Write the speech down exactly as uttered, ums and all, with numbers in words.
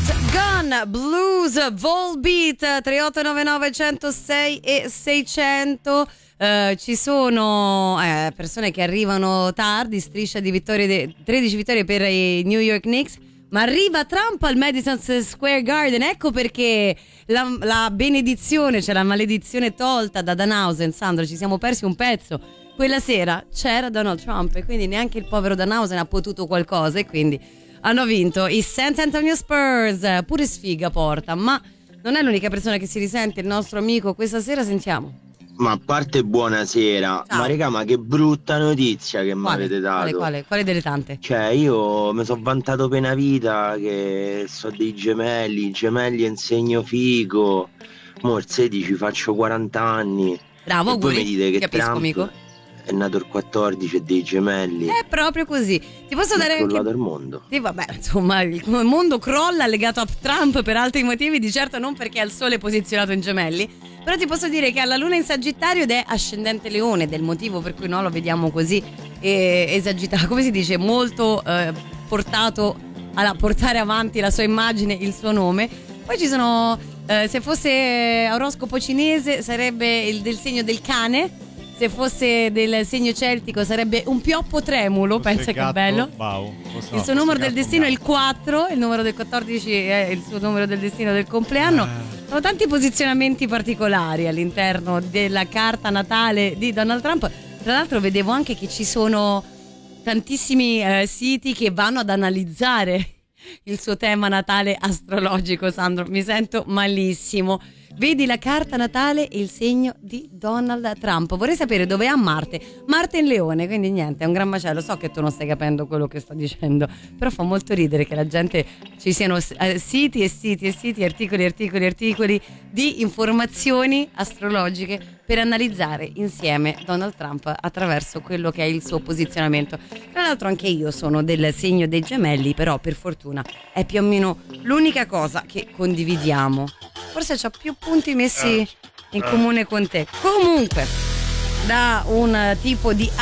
Shotgun Blues Volbeat tre otto nove nove uno zero sei e seicento. Uh, ci sono eh, persone che arrivano tardi, striscia di vittorie de- tredici vittorie per i New York Knicks, ma arriva Trump al Madison Square Garden. Ecco perché la, la benedizione, cioè la maledizione tolta da Danhausen. Sandro, ci siamo persi un pezzo. Quella sera c'era Donald Trump e quindi neanche il povero Danhausen ha potuto qualcosa, e quindi hanno vinto i San Antonio Spurs. Pure sfiga porta, ma non è l'unica persona che si risente il nostro amico questa sera. Sentiamo. Ma a parte buonasera, Ciao. ma raga, ma che brutta notizia che mi Quale? avete dato. Quale, quale? Quale delle tante? Cioè, io mi sono vantato per una vita che so dei gemelli, gemelli in segno figo. Mo' il sedici faccio quaranta anni. Bravo, e voi auguri. mi dite che Capisco, Trump amico. è nato il quattordici e dei gemelli. È proprio così. Ti posso è dare anche... crollato il mondo. Sì, vabbè, insomma, il mondo crolla legato a Trump per altri motivi, di certo non perché ha il sole posizionato in gemelli. Però ti posso dire che ha la luna in Sagittario ed è ascendente Leone, del motivo per cui noi lo vediamo così eh, esagitato, come si dice, molto eh, portato a portare avanti la sua immagine, il suo nome. Poi ci sono, eh, se fosse oroscopo cinese sarebbe il del segno del cane. Se fosse del segno celtico sarebbe un pioppo tremulo, Fosse pensa gatto, che bello. Bau, so, Il suo numero del gatto, destino è il gatto. quattro, il numero del quattordici è il suo numero del destino del compleanno. Eh. Sono tanti posizionamenti particolari all'interno della carta natale di Donald Trump. Tra l'altro vedevo anche che ci sono tantissimi eh, siti che vanno ad analizzare il suo tema natale astrologico. Sandro, mi sento malissimo. Vedi la carta natale e il segno di Donald Trump. Vorrei sapere dove ha Marte. Marte in Leone, quindi niente, è un gran macello. So che tu non stai capendo quello che sto dicendo, però fa molto ridere che la gente, ci siano eh, siti e siti e siti, articoli, articoli, articoli di informazioni astrologiche per analizzare insieme Donald Trump attraverso quello che è il suo posizionamento. Tra l'altro anche io sono del segno dei gemelli, però per fortuna è più o meno l'unica cosa che condividiamo. Forse c'ha più punti messi in comune con te. Comunque, da un tipo di